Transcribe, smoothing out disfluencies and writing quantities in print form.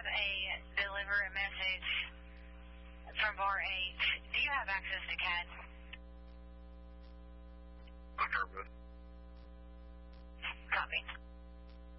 deliver a message from bar 8. Do you have access to CAD?